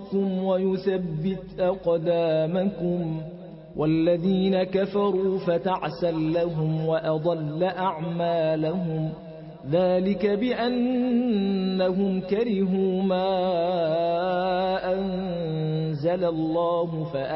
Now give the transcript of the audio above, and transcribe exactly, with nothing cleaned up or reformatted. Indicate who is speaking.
Speaker 1: ينصركم ويثبت أقدامكم والذين كفروا فتعسا لهم وأضل أعمالهم ذلك بأنهم كرهوا ما أنزل الله فأ